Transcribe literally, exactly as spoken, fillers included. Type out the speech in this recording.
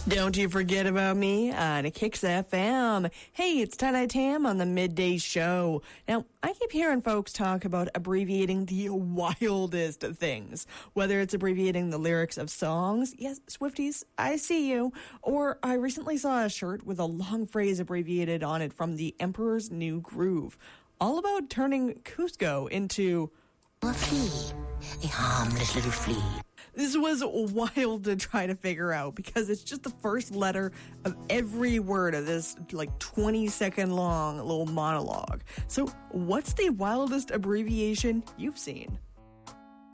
Don't you forget about me on Kicks F M. Hey, it's Tie-Dye Tam on the Midday Show. Now, I keep hearing folks talk about abbreviating the wildest of things, whether it's abbreviating the lyrics of songs. Yes, Swifties, I see you. Or I recently saw a shirt with a long phrase abbreviated on it from the Emperor's New Groove, all about turning Cusco into a flea, a harmless little flea. This was wild to try to figure out because it's just the first letter of every word of this like twenty second long little monologue. So what's the wildest abbreviation you've seen?